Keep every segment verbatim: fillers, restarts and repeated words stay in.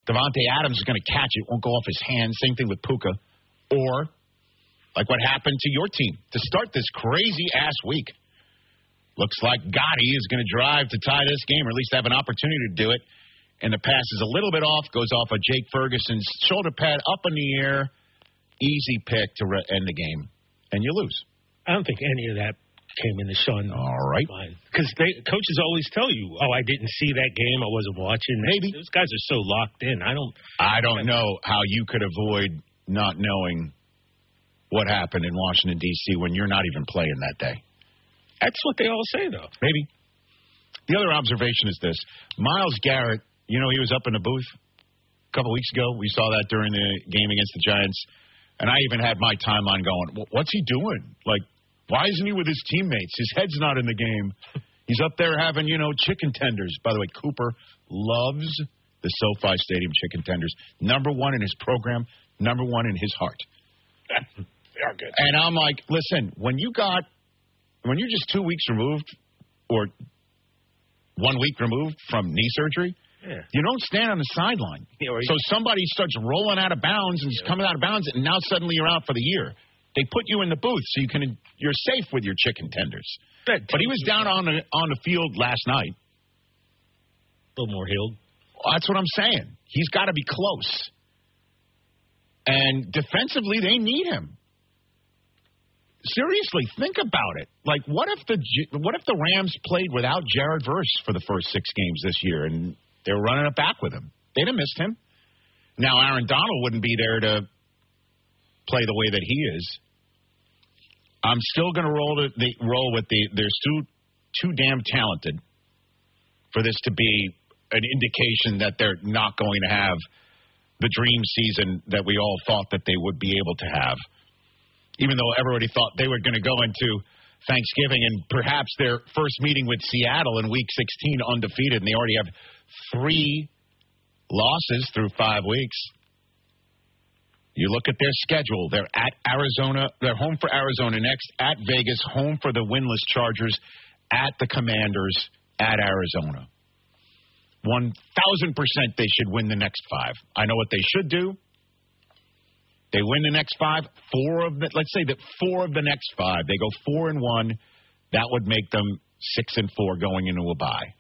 Davante Adams is going to catch it, won't go off his hands. Same thing with Puka. Or, like what happened to your team to start this crazy-ass week. Looks like Gotti is going to drive to tie this game, or at least have an opportunity to do it. And the pass is a little bit off, goes off of Jake Ferguson's shoulder pad, up in the air. Easy pick to re- end the game. And you lose. I don't think any of that came in the Sean. All right. Because coaches always tell you, oh, I didn't see that game. I wasn't watching. Maybe. Those guys are so locked in. I don't. I don't know how you could avoid not knowing what happened in Washington, D C when you're not even playing that day. That's what they all say, though. Maybe. The other observation is this. Myles Garrett, you know, he was up in the booth a couple weeks ago. We saw that during the game against the Giants. And I even had my timeline going, what's he doing? Like, why isn't he with his teammates? His head's not in the game. He's up there having, you know, chicken tenders. By the way, Cooper loves the SoFi Stadium chicken tenders. Number one in his program, number one in his heart. They are good. And I'm like, listen, when you got, when you're just two weeks removed or one week removed from knee surgery, yeah. you don't stand on the sideline. Yeah, so somebody starts rolling out of bounds and yeah. coming out of bounds, and now suddenly you're out for the year. They put you in the booth so you can you're safe with your chicken tenders. But he was down on the on the field last night. A little more healed. Well, that's what I'm saying. He's got to be close. And defensively, they need him. Seriously, think about it. Like, what if the what if the Rams played without Jared Verse for the first six games this year, and they were running it back with him? They'd have missed him. Now, Aaron Donald wouldn't be there to play the way that he is. I'm still going to roll the, the roll with the. They're too too damn talented for this to be an indication that they're not going to have the dream season that we all thought that they would be able to have. Even though everybody thought they were going to go into Thanksgiving and perhaps their first meeting with Seattle in Week sixteen undefeated, and they already have three losses through five weeks. You look at their schedule. They're at Arizona. They're home for Arizona next, at Vegas, home for the winless Chargers, at the Commanders, at Arizona. one thousand percent they should win the next five. I know what they should do. They win the next five. Four of the, let's say that four of the next five, they go four and one. That would make them six and four going into a bye.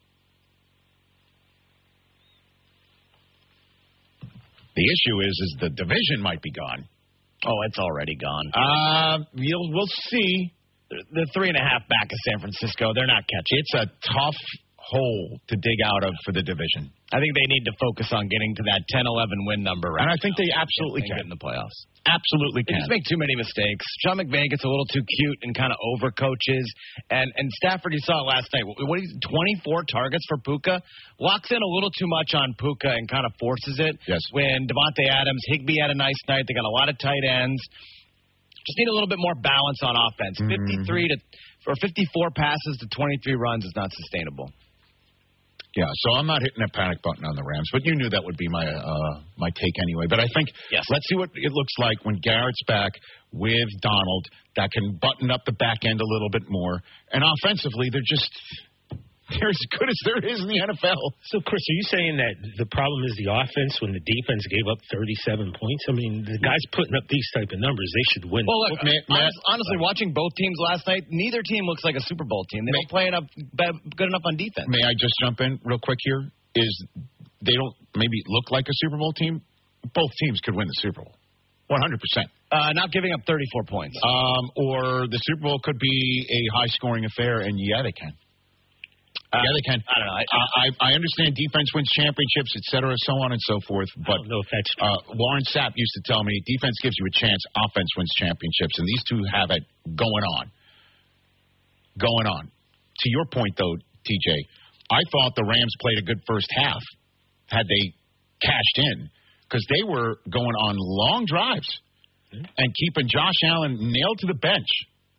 The issue is, is the division might be gone. Oh, it's already gone. Uh, you'll, we'll see. The three and a half back of San Francisco, they're not catching. It's a tough hole to dig out of for the division. I think they need to focus on getting to that ten eleven win number right And I think now. they absolutely can. Get in the playoffs. Absolutely They can. just make too many mistakes. Sean McVay gets a little too cute and kind of overcoaches. And and Stafford, you saw it last night. What is twenty-four targets for Puka? Locks in a little too much on Puka and kind of forces it. Yes. When Devontae Adams, Higbee had a nice night. They got a lot of tight ends. Just need a little bit more balance on offense. Mm-hmm. fifty-three to or fifty-four passes to twenty-three runs is not sustainable. Yeah, so I'm not hitting that panic button on the Rams, but you knew that would be my uh, my take anyway. But I think yes. let's see what it looks like when Garrett's back with Donald. That can button up the back end a little bit more. And offensively, they're just they're as good as there is in the N F L. So, Chris, are you saying that the problem is the offense when the defense gave up thirty-seven points? I mean, the guys putting up these type of numbers, they should win. Well, look, Matt, honest, Matt, honestly, uh, watching both teams last night, neither team looks like a Super Bowl team. They may, don't play enough good enough on defense. May I just jump in real quick here? Is they don't maybe look like a Super Bowl team? Both teams could win the Super Bowl. one hundred percent. Uh, not giving up thirty-four points. Um, or the Super Bowl could be a high-scoring affair, and yeah, they can. Uh, yeah, they can. I don't know. I, I, I understand defense wins championships, et cetera, so on and so forth. But I don't know if that's uh, Warren Sapp used to tell me defense gives you a chance, offense wins championships, and these two have it going on. Going on. To your point, though, T J, I thought the Rams played a good first half had they cashed in because they were going on long drives mm-hmm. and keeping Josh Allen nailed to the bench.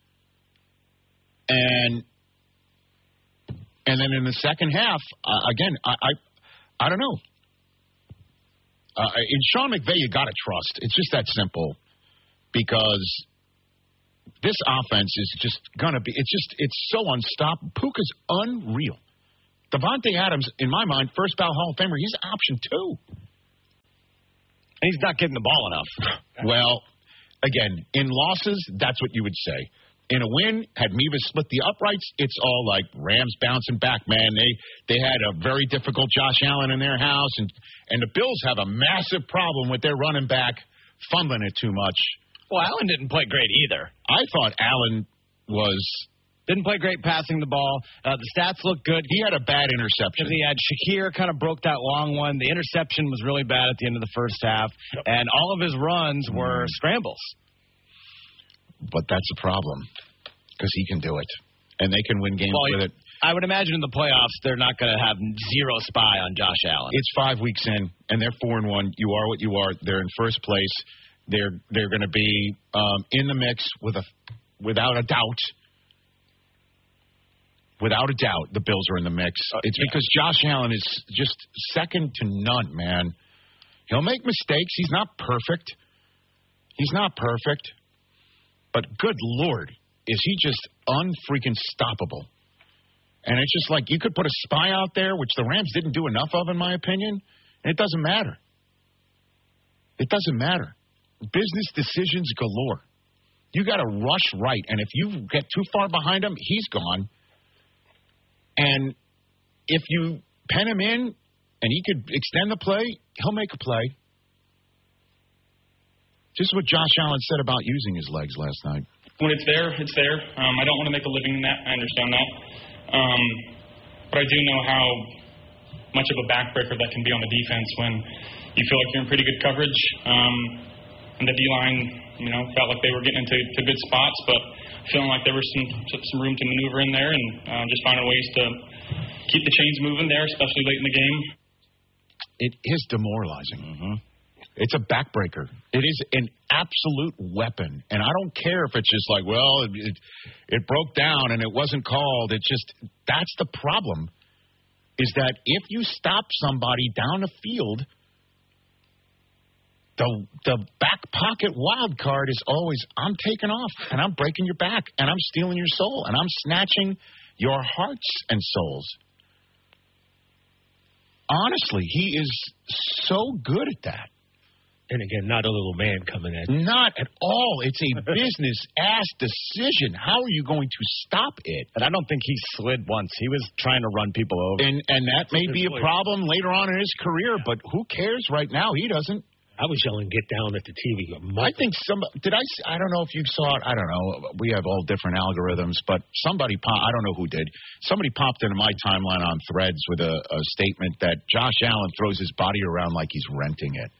And And then in the second half, uh, again, I, I I don't know. Uh, in Sean McVay, you got to trust. It's just that simple because this offense is just going to be, it's just, it's so unstoppable. Puka's unreal. Davante Adams, in my mind, first ballot Hall of Famer, he's option two. And he's not getting the ball enough. Well, again, in losses, that's what you would say. In a win, had Mevis split the uprights, it's all like Rams bouncing back, man. They they had a very difficult Josh Allen in their house, and, and the Bills have a massive problem with their running back fumbling it too much. Well, Allen didn't play great either. I thought Allen was... Didn't play great passing the ball. Uh, the stats look good. He had a bad interception. He had Shakir kind of broke that long one. The interception was really bad at the end of the first half, yep. and all of his runs were mm. scrambles. But that's a problem because he can do it, and they can win games well, with it. I would imagine in the playoffs they're not going to have zero spy on Josh Allen. It's five weeks in, and they're four and one. You are what you are. They're in first place. They're they're going to be um, in the mix with a without a doubt. Without a doubt, the Bills are in the mix. Uh, it's yeah. because Josh Allen is just second to none, man. He'll make mistakes. He's not perfect. He's not perfect. But good Lord, is he just unfreaking stoppable. And it's just like you could put a spy out there, which the Rams didn't do enough of, in my opinion, and it doesn't matter. It doesn't matter. Business decisions galore. You got to rush right, and if you get too far behind him, he's gone. And if you pen him in and he could extend the play, he'll make a play. Just what Josh Allen said about using his legs last night. When it's there, it's there. Um, I don't want to make a living in that. I understand that. Um, but I do know how much of a backbreaker that can be on the defense when you feel like you're in pretty good coverage. Um, and the D-line, you know, felt like they were getting into to good spots, but feeling like there was some some room to maneuver in there and uh, just finding ways to keep the chains moving there, especially late in the game. It is demoralizing. Mm-hmm. It's a backbreaker. It is an absolute weapon. And I don't care if it's just like, well, it, it, it broke down and it wasn't called. It's just, that's the problem, is that if you stop somebody down the field, the the back pocket wild card is always, I'm taking off and I'm breaking your back and I'm stealing your soul and I'm snatching your hearts and souls. Honestly, he is so good at that. And again, not a little man coming at you. Not at all. It's a business-ass decision. How are you going to stop it? And I don't think he slid once. He was trying to run people over. And and that may be a problem later on in his career, but who cares right now? He doesn't. I was yelling, get down at the T V. I think some, did I, I don't know if you saw it. I don't know. We have all different algorithms, but somebody, pop, I don't know who did. Somebody popped into my timeline on Threads with a, a statement that Josh Allen throws his body around like he's renting it.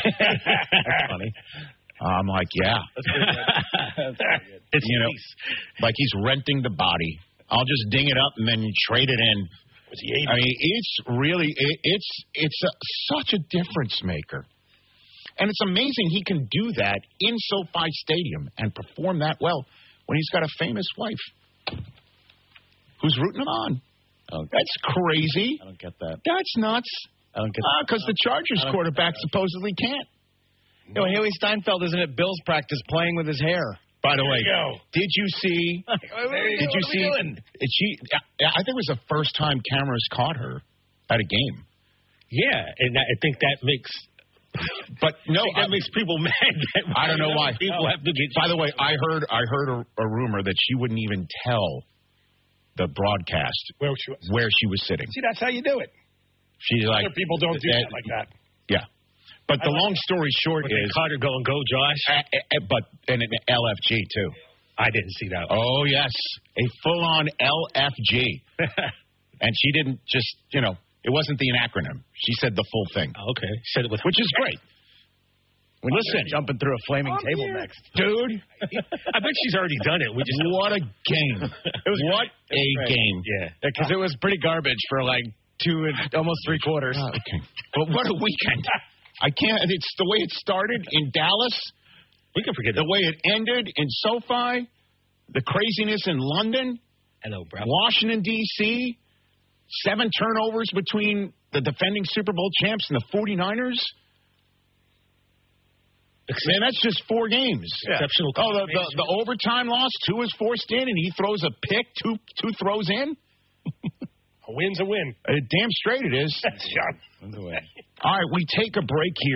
That's funny. I'm like, yeah. That's pretty good. That's pretty good. It's, you know, like he's renting the body. I'll just ding it up and then trade it in. I mean, it's really, it, it's it's a, such a difference maker. And it's amazing he can do that in SoFi Stadium and perform that well when he's got a famous wife who's rooting him on. Oh, that's crazy. I don't get that. That's nuts. I don't get that. Because uh, the Chargers quarterback supposedly can't. You know, Haley Steinfeld isn't at Bill's practice playing with his hair. By the way, you did you see? did you see? Did she? I think it was the first time cameras caught her at a game. Yeah, and I think that makes. But no, that I, makes people mad. I don't know why. People have to get. By the way, I heard I heard a, a rumor that she wouldn't even tell the broadcast where she was, where she was sitting. See, that's how you do it. She's like, other people don't do that, that like that. Yeah, but the like long story short but is Carter go and go, Josh. Uh, uh, but and an L F G too. I didn't see that one. Oh yes, a full-on L F G, and she didn't just you know. It wasn't the acronym. She said the full thing. Oh, okay. Said it with, which is great. When Listen, jumping through a flaming I'm table here. next, dude. I bet she's already done it. We just what a game! It was what a great. game! Yeah, because it was pretty garbage for like two and almost three quarters. Oh, okay, but what a weekend! I can't. It's the way it started in Dallas. We can forget the that. way it ended in SoFi. The craziness in London. Hello, bro. Washington D C Seven turnovers between the defending Super Bowl champs and the forty-niners. Man, that's just four games. Yeah. Exceptional. Oh, the, the, the overtime loss, two is forced in, and he throws a pick, two two throws in. A win's a win. Uh, damn straight it is. That's shot. All right, we take a break here.